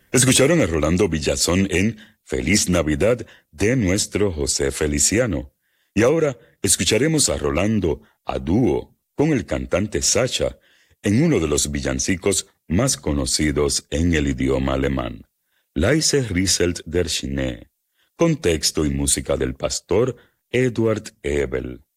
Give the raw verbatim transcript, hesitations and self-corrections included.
Escucharon a Rolando Villazón en Feliz Navidad de nuestro José Feliciano. Y ahora escucharemos a Rolando a dúo con el cantante Sacha en uno de los villancicos más conocidos en el idioma alemán, Leise rieselt der Schnee, con texto y música del pastor Eduard Ebel.